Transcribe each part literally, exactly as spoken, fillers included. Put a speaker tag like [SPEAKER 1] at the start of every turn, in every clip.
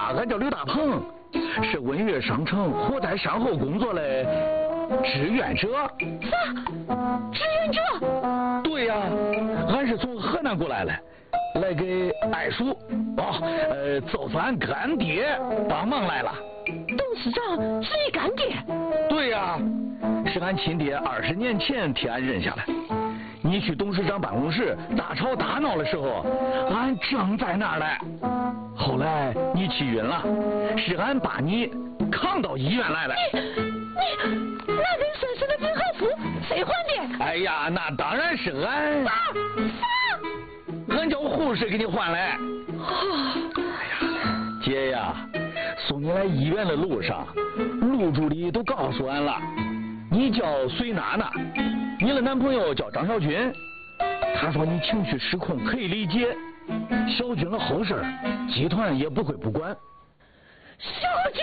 [SPEAKER 1] 俺叫刘大鹏，是文岳商城火灾善后工作的志愿者。
[SPEAKER 2] 啥？志愿者？
[SPEAKER 1] 对呀、啊，俺是从河南过来的，来给二叔哦，呃，就是俺干爹帮忙来了。
[SPEAKER 2] 董事长是你干爹？
[SPEAKER 1] 对呀、啊，是俺亲爹二十年前替俺认下来。你去董事长办公室大吵大闹的时候，俺正在那儿嘞。后来你气晕了，是俺把你扛到医院来了。
[SPEAKER 2] 你你那跟孙孙的病号服谁还的？
[SPEAKER 1] 哎呀，那当然是俺。
[SPEAKER 2] 啥啥？
[SPEAKER 1] 俺叫护士给你换来。
[SPEAKER 2] 哦，
[SPEAKER 1] 哎呀，姐呀，送你来医院的路上，路助理都告诉俺了，你叫隋娜娜。你的男朋友叫张小军，他说你情绪失控可以理解，小军的后事集团也不会不管。
[SPEAKER 2] 小军，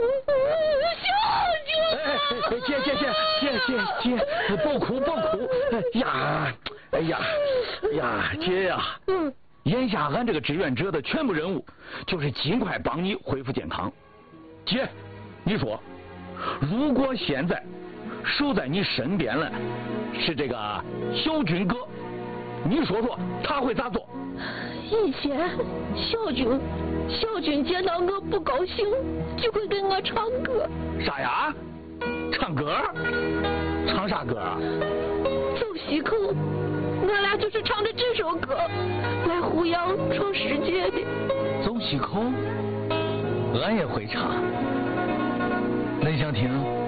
[SPEAKER 2] 小军！
[SPEAKER 1] 哎哎哎，姐姐姐姐姐姐，别哭别哭！哎呀，哎呀，哎呀，姐呀，
[SPEAKER 2] 嗯，
[SPEAKER 1] 眼下俺这个志愿者的全部任务就是尽快帮你恢复健康。姐，你说，如果现在守在你身边了是这个小军哥，你说说他会咋做？
[SPEAKER 2] 以前小军小军见到我不高兴就会给我唱歌。
[SPEAKER 1] 啥呀？唱歌？唱啥歌啊？
[SPEAKER 2] 走西口，我俩就是唱着这首歌来弘扬闯世界的。
[SPEAKER 1] 走西口，俺也会唱，恁想听？